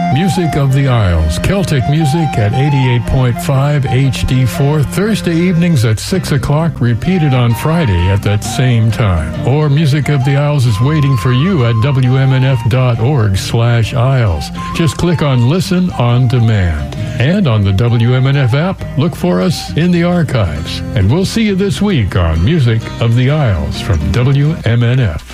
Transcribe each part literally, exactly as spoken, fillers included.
Music of the Isles, Celtic music at eighty-eight point five H D four, Thursday evenings at six o'clock, repeated on Friday at that same time. Or Music of the Isles is waiting for you at W M N F dot org slash Isles. Just click on Listen on Demand. And on the W M N F app, look for us in the archives. And we'll see you this week on Music of the Isles from W M N F.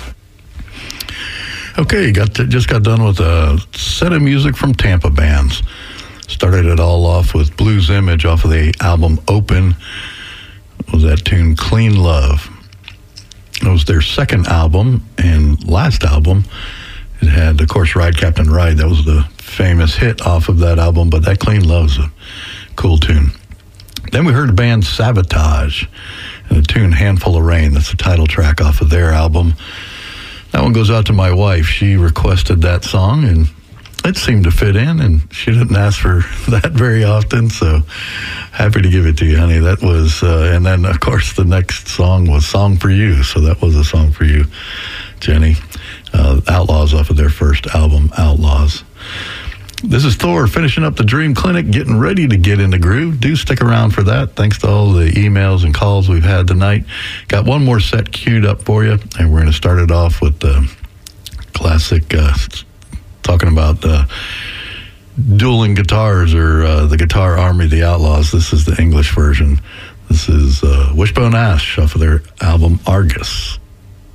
Okay, got to, just got done with a set of music from Tampa bands. Started it all off with Blues Image off of the album Open. Was that tune Clean Love? It was their second album and last album. It had, of course, Ride Captain Ride. That was the famous hit off of that album, but that Clean Love's a cool tune. Then we heard the band Sabotage and the tune Handful of Rain. That's the title track off of their album. That one goes out to my wife. She requested that song, and it seemed to fit in, and she didn't ask for that very often, so happy to give it to you, honey. That was, uh, and then, of course, the next song was Song for You, so that was a song for you, Jenny. Uh, Outlaws off of their first album, Outlaws. This is Thor finishing up the Dream Clinic, getting ready to get in the groove. Do stick around for that. Thanks to all the emails and calls we've had tonight. Got one more set queued up for you, and we're going to start it off with the classic, uh, talking about uh, dueling guitars, or uh, the Guitar Army, the Outlaws. This is the English version. This is uh, Wishbone Ash off of their album Argus.